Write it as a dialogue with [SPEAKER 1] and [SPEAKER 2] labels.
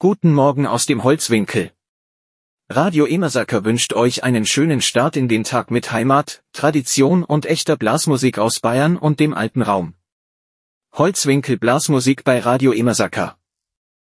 [SPEAKER 1] Guten Morgen aus dem Holzwinkel. Radio Emersaker wünscht euch einen schönen Start in den Tag mit Heimat, Tradition und echter Blasmusik aus Bayern und dem Alpenraum. Holzwinkel Blasmusik bei Radio Emersaker.